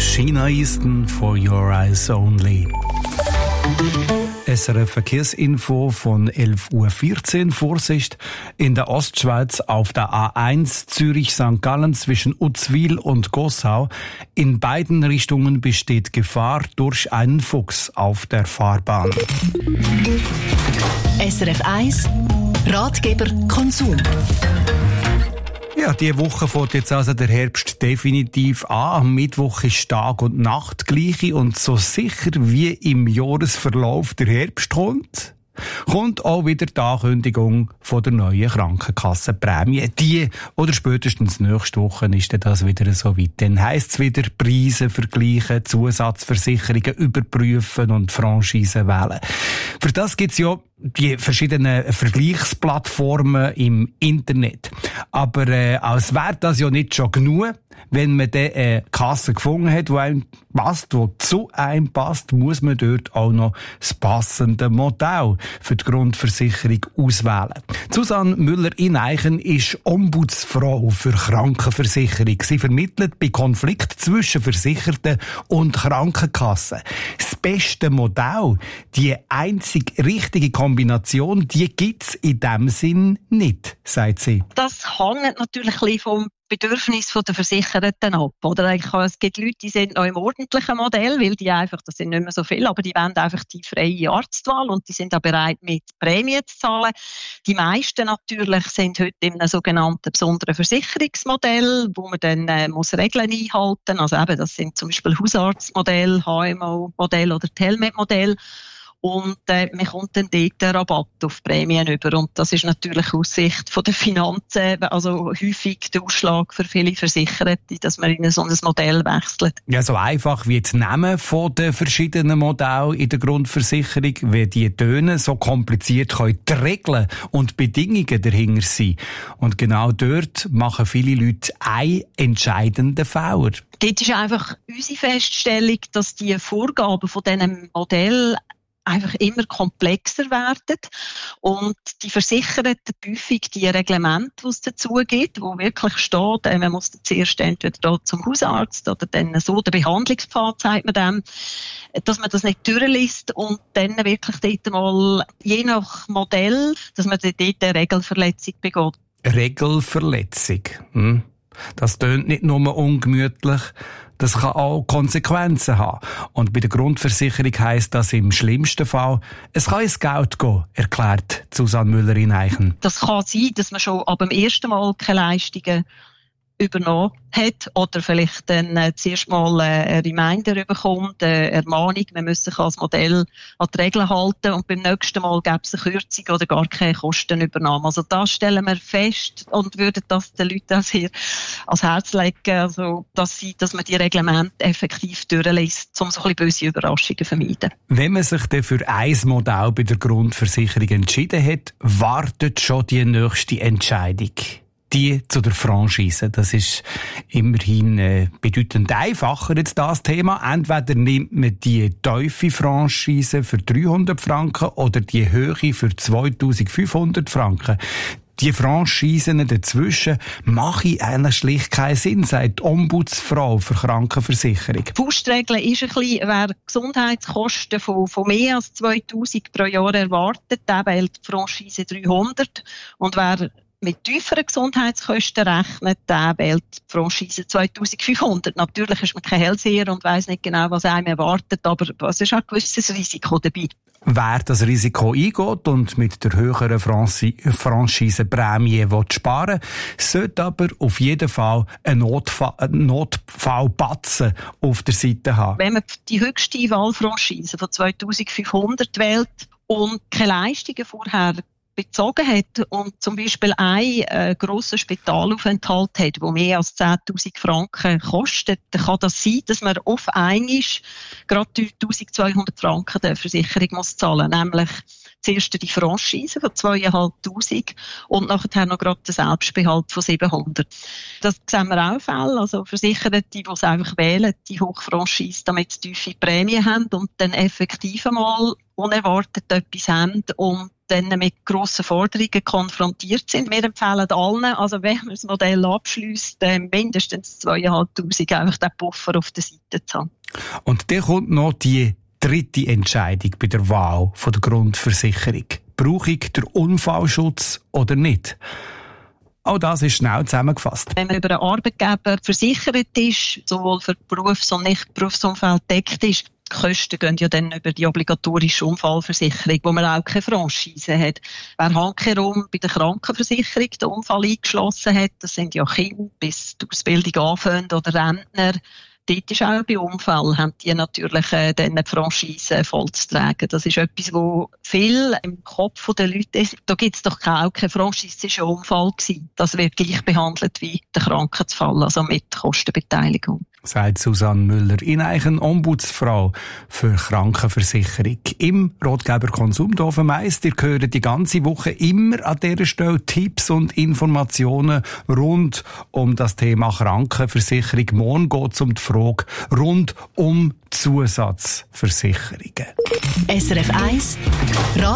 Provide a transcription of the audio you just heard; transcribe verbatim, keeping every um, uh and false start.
China Eastern for Your Eyes Only. S R F Verkehrsinfo von elf Uhr vierzehn. Vorsicht in der Ostschweiz auf der A eins Zürich-Sankt Gallen zwischen Uzwil und Gossau. In beiden Richtungen besteht Gefahr durch einen Fuchs auf der Fahrbahn. S R F eins Ratgeber Konsum. Ja, diese Woche fängt jetzt also der Herbst definitiv an. Am Mittwoch ist Tag und Nacht gleiche und so sicher wie im Jahresverlauf der Herbst kommt, kommt auch wieder die Ankündigung von der neuen Krankenkassenprämie. Die oder spätestens nächste Woche ist das wieder so weit. Dann heisst es wieder Preise vergleichen, Zusatzversicherungen überprüfen und Franchisen wählen. Für das gibt's ja die verschiedenen Vergleichsplattformen im Internet. Aber äh, als wäre das ja nicht schon genug, wenn man dann eine Kasse gefunden hat, die einem passt, die zu einem passt, muss man dort auch noch das passende Modell für die Grundversicherung auswählen. Susanne Müller-Ineichen ist Ombudsfrau für Krankenversicherung. Sie vermittelt bei Konflikten zwischen Versicherten und Krankenkassen. Das beste Modell, die einzig richtige Kombination, die gibt's in dem Sinn nicht, sagt sie. Das hängt natürlich ein bisschen vom Bedürfnis der Versicherten ab. Oder eigentlich, es gibt Leute, die sind noch im ordentlichen Modell, weil die einfach, das sind nicht mehr so viele, aber die wollen einfach die freie Arztwahl und die sind auch bereit, mit Prämien zu zahlen. Die meisten natürlich sind heute in einem sogenannten besonderen Versicherungsmodell, wo man dann äh, muss Regeln einhalten. Also eben, das sind zum Beispiel Hausarztmodell, H M O-Modell oder Telmed-Modell. Und äh, man kommt dann dort einen Rabatt auf Prämien über. Und das ist natürlich aus Sicht von der Finanzen also häufig der Ausschlag für viele Versicherte, dass man in so ein Modell wechselt. Ja, so einfach wie das Nehmen von den verschiedenen Modellen in der Grundversicherung, wie die tönen, so kompliziert können die Regeln und Bedingungen dahinter sein. Und genau dort machen viele Leute einen entscheidenden Fehler. Dort ist einfach unsere Feststellung, dass die Vorgaben von diesem Modell einfach immer komplexer werden und die Versicherten häufig die Reglemente, die es dazu gibt, wo wirklich steht, man muss zuerst entweder da zum Hausarzt oder dann so, der Behandlungspfad sagt man dem, dass man das nicht durchliest und dann wirklich dort mal, je nach Modell, dass man dort eine Regelverletzung begeht. Regelverletzung, hm. Das tönt nicht nur ungemütlich, das kann auch Konsequenzen haben. Und bei der Grundversicherung heisst das im schlimmsten Fall, es kann ins Geld gehen, erklärt Susanne Müller-Ineichen. Das kann sein, dass man schon ab dem ersten Mal keine Leistungen übernommen hat oder vielleicht dann äh, zuerst mal äh, ein Reminder bekommt, eine Ermahnung, man müsse sich als Modell an die Regeln halten und beim nächsten Mal gäbe es eine Kürzung oder gar keine Kostenübernahme. Also das stellen wir fest und würden das den Leuten auch hier ans Herz legen, also, dass, sie, dass man die Reglemente effektiv durchliest, um so ein bisschen böse Überraschungen zu vermeiden. Wenn man sich dann für ein Modell bei der Grundversicherung entschieden hat, wartet schon die nächste Entscheidung. Die zu der Franchise. Das ist immerhin äh, bedeutend einfacher jetzt das Thema. Entweder nimmt man die tiefe Franchise für dreihundert Franken oder die Höhe für zweitausendfünfhundert Franken. Die Franchisen dazwischen machen eigentlich schlicht keinen Sinn, sagt die Ombudsfrau für Krankenversicherung. Die Faustregel ist ein bisschen, wer Gesundheitskosten von, von mehr als zweitausend pro Jahr erwartet, der wählt die Franchise dreihundert. Und wer mit tieferen Gesundheitskosten rechnet, der wählt die Franchise zweitausendfünfhundert. Natürlich ist man kein Hellseher und weiss nicht genau, was einem erwartet, aber es ist auch ein gewisses Risiko dabei. Wer das Risiko eingeht und mit der höheren Franchise-Prämie sparen will, sollte aber auf jeden Fall einen Notfall, einen Notfallbatzen auf der Seite haben. Wenn man die höchste Wahlfranchise von zweitausendfünfhundert wählt und keine Leistungen vorher bezogen hat und zum Beispiel ein äh, grosser Spitalaufenthalt hat, der mehr als zehntausend Franken kostet, dann kann das sein, dass man auf einmal gerade eintausendzweihundert Franken der Versicherung muss zahlen, nämlich zuerst die Franchise von zweitausendfünfhundert und nachher noch gerade den Selbstbehalt von siebenhundert. Das sehen wir auch Fälle, also Versicherte, die es einfach wählen, die Hochfranchise, damit sie tiefe Prämien haben und dann effektiv einmal unerwartet etwas haben und dann mit grossen Forderungen konfrontiert sind. Wir empfehlen allen, also wenn man das Modell abschliesst, mindestens zweitausendfünfhundert einfach den Puffer auf der Seite zu haben. Und dann kommt noch die dritte Entscheidung bei der Wahl von der Grundversicherung. Brauche ich den Unfallschutz oder nicht? Auch das ist schnell zusammengefasst. Wenn man über einen Arbeitgeber versichert ist, sowohl für Berufs- und Nicht-Berufsumfeld deckt ist, die Kosten gehen ja dann über die obligatorische Unfallversicherung, wo man auch keine Franchise hat. Wer handkehrum bei der Krankenversicherung den Unfall eingeschlossen hat, das sind ja Kinder bis die Ausbildung anfangen oder Rentner, dort ist auch bei Unfall, haben die natürlich äh, dann die Franchise voll zu tragen. Das ist etwas, wo viel im Kopf der Leute ist. Da gibt es doch keine, keine Franchise, es war ein Unfall gewesen. Das wird gleich behandelt wie der Krankheitsfall, also mit Kostenbeteiligung. Sagt Susanne Müller, Ineichen Ombudsfrau für Krankenversicherung. Im Ratgeber Konsumdorf am Eis, ihr hört die ganze Woche immer an dieser Stelle Tipps und Informationen rund um das Thema Krankenversicherung. Morgen geht es um die Frage rund um Zusatzversicherungen. S R F eins